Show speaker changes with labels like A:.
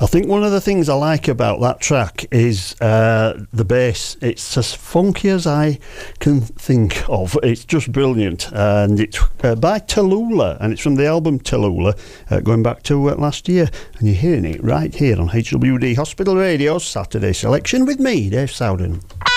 A: I think one of the things I like about that track is the bass. It's as funky as I can think of. It's just brilliant. And it's by Tallulah, and it's from the album Tallulah, going back to last year. And you're hearing it right here on HWD Hospital Radio, Saturday Selection with me, Dave Sowden.